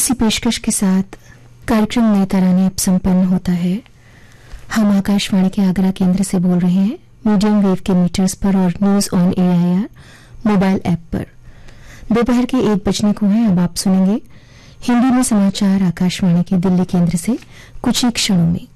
इसी पेशकश के साथ कार्यक्रम नई तराने अब संपन्न होता है। हम आकाशवाणी के आगरा केंद्र से बोल रहे हैं, मीडियम वेव के मीटर्स पर और news on AIR mobile app पर। दोपहर के 1 बजने को है। अब आप सुनेंगे हिंदी में समाचार आकाशवाणी के दिल्ली केंद्र से कुछ ही क्षणों में।